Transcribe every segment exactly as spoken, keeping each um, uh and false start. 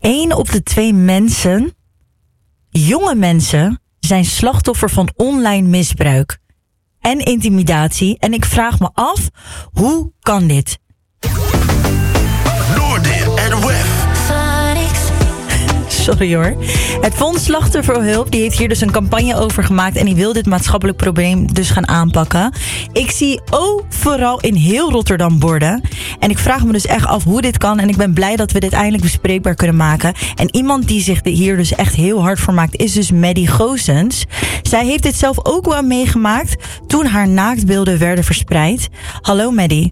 één op de twee mensen, jonge mensen, zijn slachtoffer van online misbruik en intimidatie. En ik vraag me af, hoe kan dit? Noordir en Wef. Sorry hoor. Het Fonds Slachtofferhulp die heeft hier dus een campagne over gemaakt en die wil dit maatschappelijk probleem dus gaan aanpakken. Ik zie overal in heel Rotterdam borden. En ik vraag me dus echt af hoe dit kan. En ik ben blij dat we dit eindelijk bespreekbaar kunnen maken. En iemand die zich hier dus echt heel hard voor maakt is dus Maddie Goossens. Zij heeft dit zelf ook wel meegemaakt toen haar naaktbeelden werden verspreid. Hallo Maddie.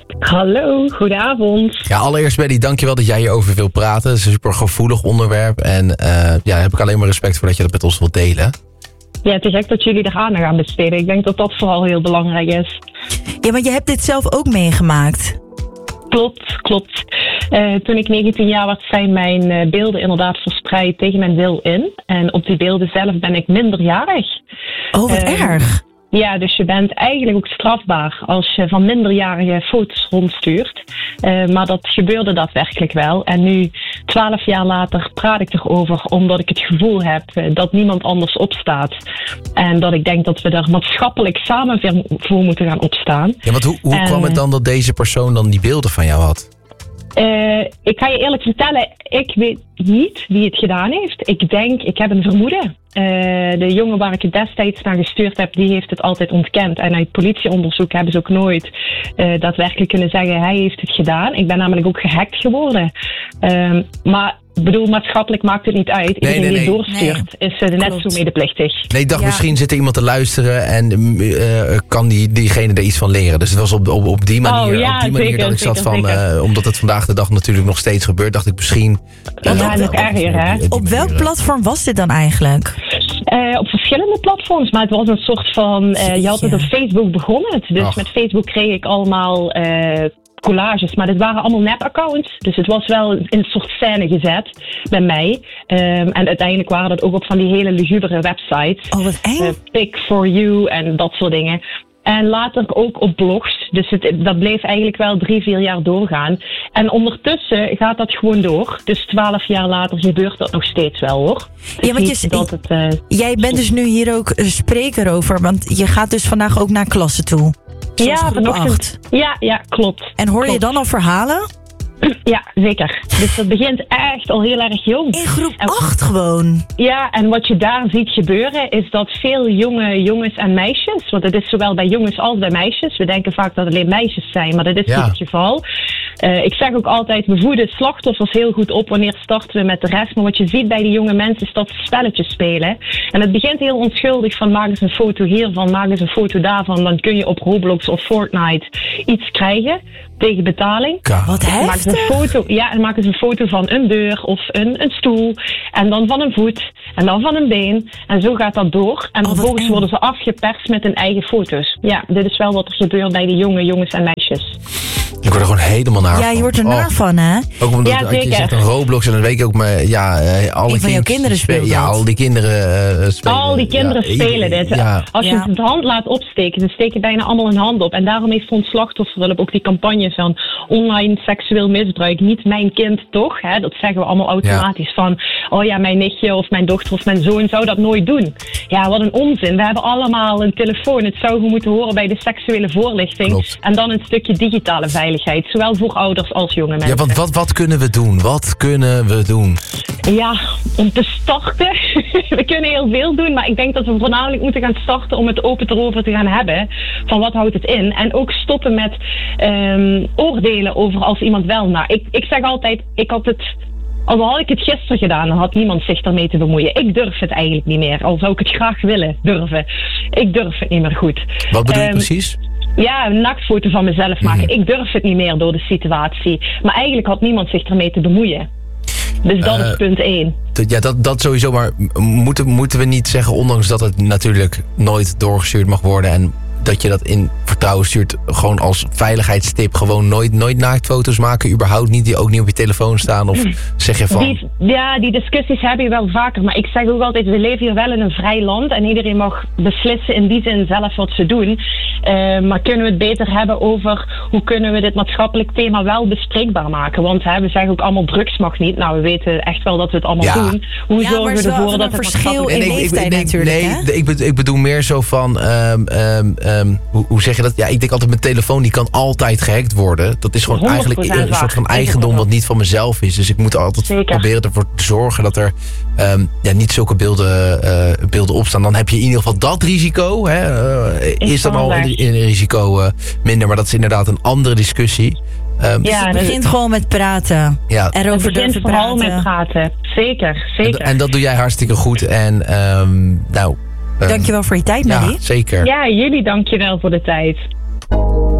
Hallo, goedenavond. Ja, allereerst Maddie, dankjewel dat jij hierover wil praten. Het is een super gevoelig onderwerp. En uh, ja, daar heb ik alleen maar respect voor dat je dat met ons wilt delen. Ja, het is echt dat jullie er aandacht aan besteden. Ik denk dat dat vooral heel belangrijk is. Ja, maar je hebt dit zelf ook meegemaakt. Klopt, klopt. Uh, toen ik negentien jaar was, zijn mijn uh, beelden inderdaad verspreid tegen mijn wil in. En op die beelden zelf ben ik minderjarig. Oh, wat uh, erg. Ja, dus je bent eigenlijk ook strafbaar als je van minderjarige foto's rondstuurt. Uh, maar dat gebeurde daadwerkelijk wel. En nu, twaalf jaar later, praat ik erover omdat ik het gevoel heb uh, dat niemand anders opstaat. En dat ik denk dat we daar maatschappelijk samen voor moeten gaan opstaan. Ja, want hoe, hoe en, kwam het dan dat deze persoon dan die beelden van jou had? Uh, ik ga je eerlijk vertellen, ik weet niet wie het gedaan heeft. Ik denk, ik heb een vermoeden. Uh, de jongen waar ik het destijds naar gestuurd heb, die heeft het altijd ontkend. En uit politieonderzoek hebben ze ook nooit uh, daadwerkelijk kunnen zeggen, hij heeft het gedaan. Ik ben namelijk ook gehackt geworden. Uh, maar ik bedoel, maatschappelijk maakt het niet uit. Nee, Iedereen nee, die nee. doorstuurt nee. is uh, net Klopt. zo medeplichtig. Nee, ik dacht Ja. misschien zit er iemand te luisteren en uh, kan die, diegene er iets van leren. Dus het was op, op, op die manier, Oh, ja, op die manier zeker, dat ik zat zeker, van, zeker. uh, omdat het vandaag de dag natuurlijk nog steeds gebeurt, dacht ik misschien... Ja, dat- nog erger, hè? die Op welk manier, platform was dit dan eigenlijk? Uh, op verschillende platforms, maar het was een soort van... Uh, je had het op Facebook begonnen. Dus Ach. met Facebook kreeg ik allemaal uh, collages. Maar dit waren allemaal nep-accounts. Dus het was wel in een soort scène gezet bij mij. Um, en uiteindelijk waren dat ook op van die hele lugubere websites. Oh, wat eng. Uh, Pick for You en dat soort dingen. En later ook op blogs. Dus het, dat bleef eigenlijk wel drie, vier jaar doorgaan. En ondertussen gaat dat gewoon door. Dus twaalf jaar later gebeurt dat nog steeds wel, hoor. Dus Ja, want je, niet dat het, uh, jij bent dus nu hier ook een spreker over, want je gaat dus vandaag ook naar klassen toe. Zoals ja, groep vanochtend. acht. Ja, ja, klopt. En hoor je Klopt. dan al verhalen? Ja, zeker. Dus dat begint echt al heel erg jong. In groep En- acht gewoon. Ja, en wat je daar ziet gebeuren is dat veel jonge jongens en meisjes, want het is zowel bij jongens als bij meisjes, we denken vaak dat het alleen meisjes zijn, maar dat is Ja. niet het geval. Uh, ik zeg ook altijd, we voeden slachtoffers heel goed op wanneer starten we met de rest, maar wat je ziet bij die jonge mensen is dat ze spelletjes spelen. En het begint heel onschuldig van maak eens een foto hiervan, maak eens een foto daarvan, dan kun je op Roblox of Fortnite iets krijgen tegen betaling. Ja. Wat Maak eens heftig. een foto, ja, en maak eens een foto van een deur of een, een stoel. En dan van een voet. En dan van een been. En zo gaat dat door. En Oh, wat vervolgens eng. worden ze afgeperst met hun eigen foto's. Ja, dit is wel wat er gebeurt bij de jonge jongens en meisjes. Ik word er gewoon helemaal naar Ja, van. je wordt er Oh. naar van, hè? Ook omdat Ja, dat je zeker. zegt een Roblox en dan weet ik ook maar ja, eh, alle Een van jouw kinderen spe- speelt Ja, dat. al die kinderen uh, spelen. Al die kinderen ja, spelen dit. Ja. Als je Ja. de hand laat opsteken, dan steken bijna allemaal een hand op. En daarom heeft Fonds Slachtofferhulp ook die campagne van online seksueel misbruik. Niet mijn kind, toch? Hè? Dat zeggen we allemaal automatisch van, oh ja, mijn nichtje of mijn dochter of mijn zoon zou dat nooit doen. Ja, wat een onzin. We hebben allemaal een telefoon. Het zou gewoon moeten horen bij de seksuele voorlichting. Klopt. En dan een stukje digitale veiligheid. Zowel voor ouders als jonge mensen. Ja, want wat, wat kunnen we doen? Wat kunnen we doen? Ja, om te starten. We kunnen heel veel doen, maar ik denk dat we voornamelijk moeten gaan starten om het open erover te gaan hebben. Van wat houdt het in? En ook stoppen met um, oordelen over als iemand wel. Nou, ik, ik zeg altijd, ik had het... Al had ik het gisteren gedaan, dan had niemand zich daarmee te bemoeien. Ik durf het eigenlijk niet meer. Al zou ik het graag willen durven. Ik durf het niet meer goed. Wat bedoel je Um, precies? Ja, een naaktfoto van mezelf maken. Mm-hmm. Ik durf het niet meer door de situatie. Maar eigenlijk had niemand zich ermee te bemoeien. Dus dat Uh, is punt één. D- Ja, dat, dat sowieso, maar moeten, moeten we niet zeggen, ondanks dat het natuurlijk nooit doorgestuurd mag worden en dat je dat in vertrouwen stuurt, gewoon als veiligheidstip, gewoon nooit, nooit naaktfoto's maken, überhaupt niet, die ook niet op je telefoon staan, of zeg je van... Die, ja, die discussies heb je wel vaker. Maar ik zeg ook altijd, we leven hier wel in een vrij land en iedereen mag beslissen in die zin zelf wat ze doen. Uh, maar kunnen we het beter hebben over hoe kunnen we dit maatschappelijk thema wel bespreekbaar maken? Want hè, we zeggen ook allemaal drugs mag niet. Nou, we weten echt wel dat we het allemaal ja. doen. Hoe ja, zorgen we ervoor dat het verschil in nee, leeftijd nee, natuurlijk, nee, hè? ik, bedoel, ik bedoel meer zo van, um, um, um, hoe, hoe zeg je dat? Ja, ik denk altijd, mijn telefoon die kan altijd gehackt worden. Dat is gewoon eigenlijk een soort van eigendom wat niet van mezelf is. Dus ik moet altijd Zeker. proberen ervoor te zorgen dat er um, ja, niet zulke beelden, uh, beelden opstaan. Dan heb je in ieder geval dat risico. Hè, uh, is, is dan al een, een risico uh, minder, maar dat is inderdaad een andere discussie. Um, ja, het begint dus gewoon met praten. Ja. Erover het begint vooral praten. met praten. Zeker, zeker. En, en dat doe jij hartstikke goed. En um, nou... Um, dankjewel voor je tijd, Maddie. Ja, zeker. Ja, jullie dankjewel voor de tijd.